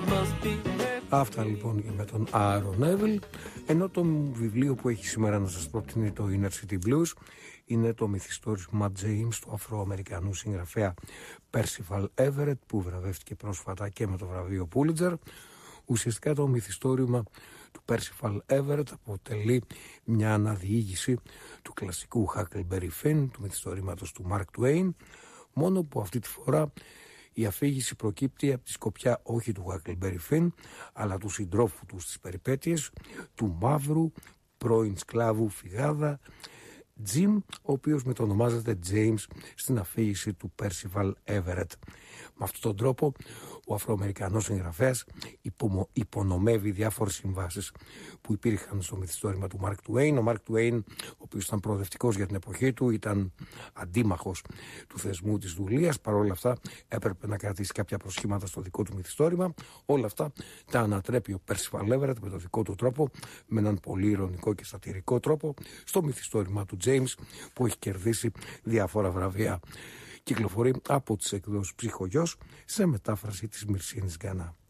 Αυτά λοιπόν με τον Aaron Neville. Ενώ το βιβλίο που έχει σήμερα να σας προτείνει το Inner City Blues είναι το μυθιστόρημα James του Αφροαμερικανού συγγραφέα Percival Everett, που βραβεύτηκε πρόσφατα και με το βραβείο Pulitzer. Ουσιαστικά το μυθιστόρημα του Percival Everett αποτελεί μια αναδιήγηση του κλασικού Huckleberry Finn, του μυθιστορήματος του Mark Twain, μόνο που αυτή τη φορά η αφήγηση προκύπτει από τη σκοπιά όχι του Huckleberry Finn, αλλά του συντρόφου του στις περιπέτειες, του μαύρου πρώην σκλάβου φυγάδα Jim, ο οποίος μετονομάζεται James στην αφήγηση του Percival Everett. Με αυτόν τον τρόπο ο Αφροαμερικανός συγγραφέας υπονομεύει διάφορες συμβάσεις που υπήρχαν στο μυθιστόρημα του Mark Twain. Ο Mark Twain, ο οποίος ήταν προοδευτικός για την εποχή του, ήταν αντίμαχος του θεσμού της δουλείας. Παρ' όλα αυτά έπρεπε να κρατήσει κάποια προσχήματα στο δικό του μυθιστόρημα. Όλα αυτά τα ανατρέπει ο Percival Everett με τον δικό του τρόπο, με έναν πολύ ειρωνικό και σατυρικό τρόπο, στο μυθιστόρημα του James, που έχει κερδίσει διάφορα βραβεία. Κυκλοφορεί από τις εκδόσεις Ψυχογιός σε μετάφραση της Μυρσίνης Γκανά.